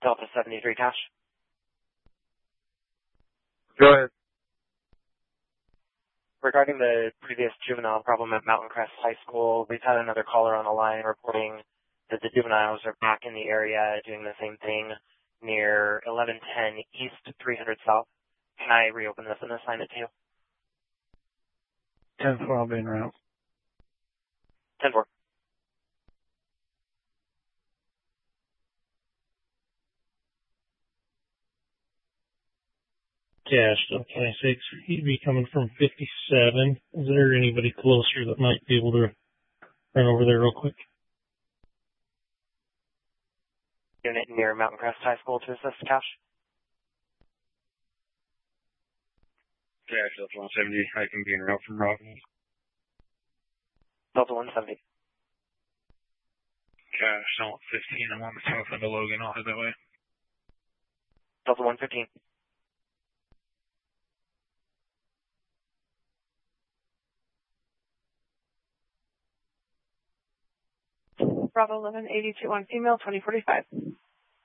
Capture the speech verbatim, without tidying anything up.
Delta seventy-three cash. Go ahead. Regarding the previous juvenile problem at Mountain Crest High School, we've had another caller on the line reporting that the juveniles are back in the area doing the same thing near eleven ten East three hundred South. Can I reopen this and assign it to you? ten four, I'll be in route. ten four. Cash, twenty-six. He'd be coming from fifty-seven. Is there anybody closer that might be able to run over there real quick? Unit near Mountain Crest High School to assist cash. Cash, Delta one seventy. I can be in route from Rockland. Delta one seventy. Cash, Delta fifteen. I'm on the south end of Logan. I'll head that way. Delta one fifteen. Bravo eleven eighty-two on female, twenty forty-five.